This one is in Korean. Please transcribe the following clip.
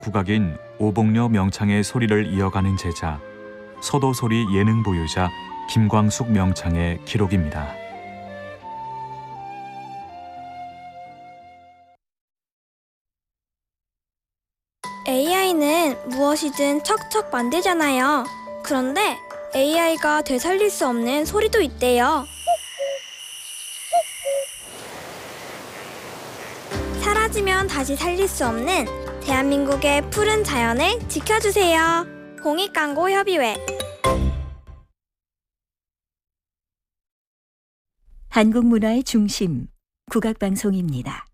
국악인 오봉려 명창의 소리를 이어가는 제자, 서도소리 예능 보유자 김광숙 명창의 기록입니다. AI는 무엇이든 척척 만들잖아요. 그런데 AI가 되살릴 수 없는 소리도 있대요. 사라지면 다시 살릴 수 없는 대한민국의 푸른 자연을 지켜주세요. 공익광고협의회. 한국문화의 중심, 국악방송입니다.